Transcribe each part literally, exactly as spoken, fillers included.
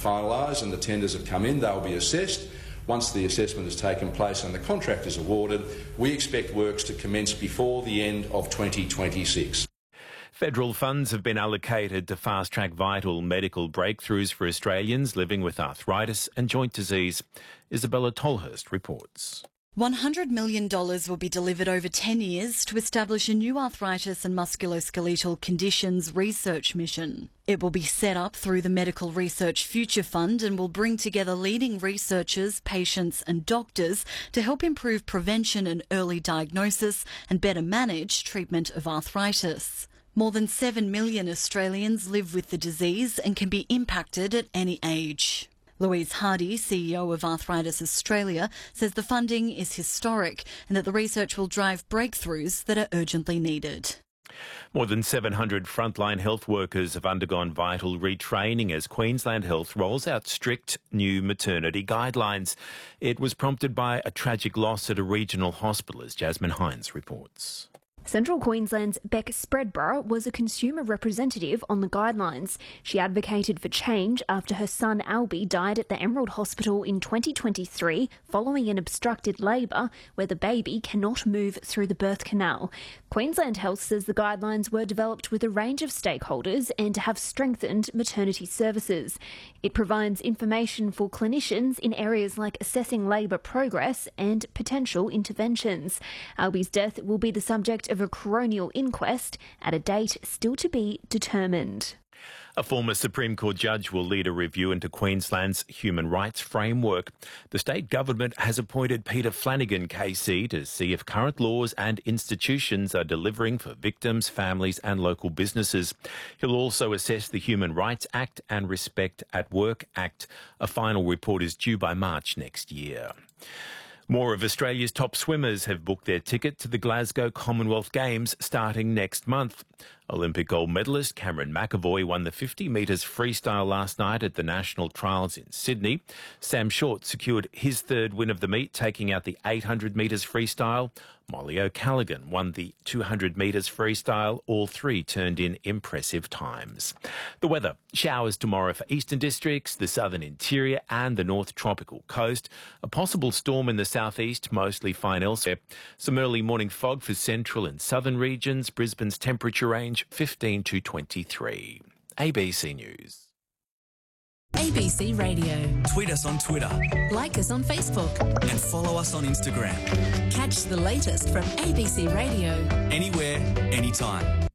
finalised and the tenders have come in, they'll be assessed. Once the assessment has taken place and the contract is awarded, we expect works to commence before the end of twenty twenty-six. Federal funds have been allocated to fast-track vital medical breakthroughs for Australians living with arthritis and joint disease. Isabella Tolhurst reports. one hundred million dollars will be delivered over ten years to establish a new arthritis and musculoskeletal conditions research mission. It will be set up through the Medical Research Future Fund and will bring together leading researchers, patients and doctors to help improve prevention and early diagnosis and better manage treatment of arthritis. More than seven million Australians live with the disease and can be impacted at any age. Louise Hardy, C E O of Arthritis Australia, says the funding is historic and that the research will drive breakthroughs that are urgently needed. More than seven hundred frontline health workers have undergone vital retraining as Queensland Health rolls out strict new maternity guidelines. It was prompted by a tragic loss at a regional hospital, as Jasmine Hines reports. Central Queensland's Beck Spreadborough was a consumer representative on the guidelines. She advocated for change after her son Albie died at the Emerald Hospital in twenty twenty-three following an obstructed labour where the baby cannot move through the birth canal. Queensland Health says the guidelines were developed with a range of stakeholders and have strengthened maternity services. It provides information for clinicians in areas like assessing labour progress and potential interventions. Albie's death will be the subject of of a coronial inquest at a date still to be determined. A former Supreme Court judge will lead a review into Queensland's human rights framework. The state government has appointed Peter Flanagan K C to see if current laws and institutions are delivering for victims, families and local businesses. He'll also assess the Human Rights Act and Respect at Work Act. A final report is due by March next year. More of Australia's top swimmers have booked their ticket to the Glasgow Commonwealth Games starting next month. Olympic gold medalist Cameron McAvoy won the fifty metres freestyle last night at the national trials in Sydney. Sam Short secured his third win of the meet, taking out the eight hundred metres freestyle. Molly O'Callaghan won the two hundred metres freestyle. All three turned in impressive times. The weather: showers tomorrow for eastern districts, the southern interior and the north tropical coast. A possible storm in the southeast, mostly fine elsewhere. Some early morning fog for central and southern regions. Brisbane's temperature range fifteen to twenty-three. A B C News. A B C Radio. Tweet us on Twitter. Like us on Facebook. And follow us on Instagram. Catch the latest from A B C Radio. Anywhere, anytime.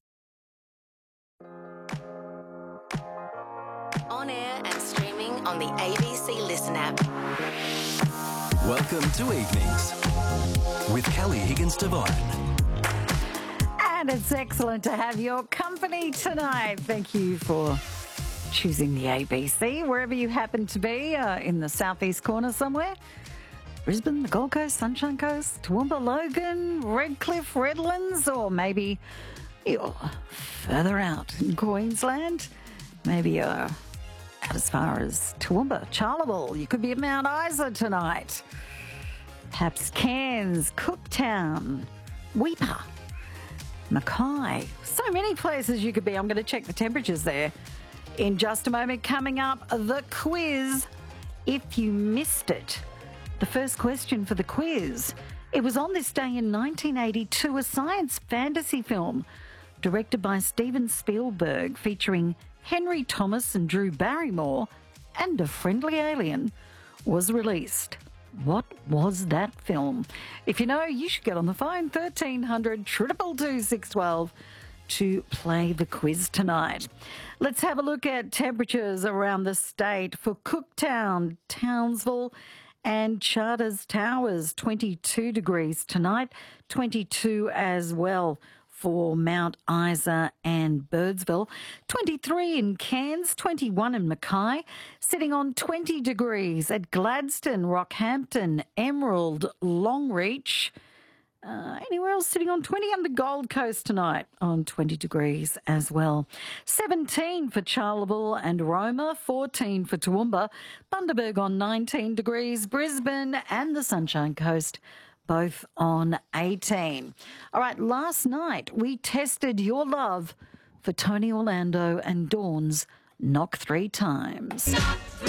On air and streaming on the A B C Listen app. Welcome to Evenings with Kelly Higgins-Devine. And it's excellent to have your company tonight. Thank you for choosing the A B C, wherever you happen to be, uh, in the southeast corner somewhere. Brisbane, the Gold Coast, Sunshine Coast, Toowoomba, Logan, Redcliffe, Redlands, or maybe you're further out in Queensland. Maybe you're out as far as Toowoomba, Charleville. You could be at Mount Isa tonight. Perhaps Cairns, Cooktown, Weipa, Mackay. So many places you could be. I'm going to check the temperatures there in just a moment. Coming up, the quiz. If you missed it, the first question for the quiz. It was on this day in nineteen eighty-two, a science fantasy film directed by Steven Spielberg featuring Henry Thomas and Drew Barrymore and a friendly alien was released. What was that film? If you know, you should get on the phone, thirteen hundred, two two two, six one two, to play the quiz tonight. Let's have a look at temperatures around the state for Cooktown, Townsville and Charters Towers. twenty-two degrees tonight, twenty-two as well for Mount Isa and Birdsville. twenty-three in Cairns, twenty-one in Mackay, sitting on twenty degrees at Gladstone, Rockhampton, Emerald, Longreach. Uh, anywhere else sitting on twenty on the Gold Coast tonight on twenty degrees as well. seventeen for Charleville and Roma, fourteen for Toowoomba, Bundaberg on nineteen degrees, Brisbane and the Sunshine Coast both on eighteen. All right, last night we tested your love for Tony Orlando and Dawn's Knock Three Times.